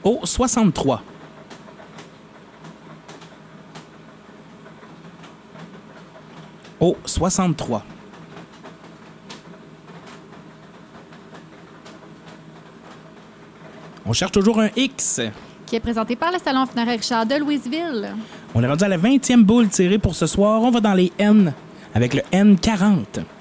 Au 63. Au 63. On cherche toujours un X. Qui est présenté par le Salon funéraire Richard de Louisville. On est rendu à la 20e boule tirée pour ce soir. On va dans les N avec le N40.